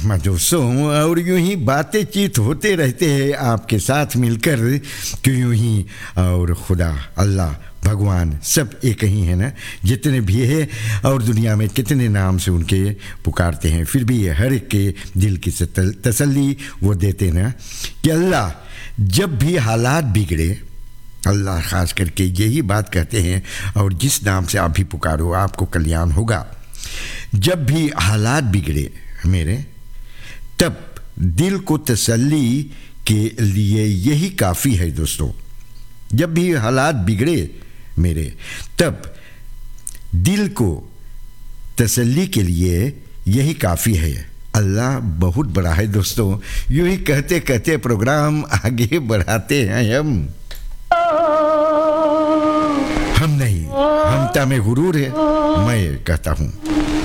हाँ दोस्तों, और यूं ही बातें चीत होते रहते हैं आपके साथ मिलकर, कि यूं ही और खुदा अल्लाह भगवान सब एक ही है ना, जितने भी है और दुनिया में कितने नाम से उनके पुकारते हैं, फिर भी हर एक के दिल की तसल्ली वो देते ना कि अल्लाह जब भी हालात बिगड़े, अल्लाह ख़ास करके यही बात कहते हैं, और जिस नाम से आप भी पुकारो आपको कल्याण होगा। जब भी हालात बिगड़े मेरे, तब दिल को तसल्ली के लिए यही काफ़ी है दोस्तों। जब भी हालात बिगड़े मेरे, तब दिल को तसल्ली के लिए यही काफ़ी है। अल्लाह बहुत बड़ा है दोस्तों। यूँ ही कहते कहते प्रोग्राम आगे बढ़ाते हैं हम नहीं, हमता में गुरूर है, मैं कहता हूँ।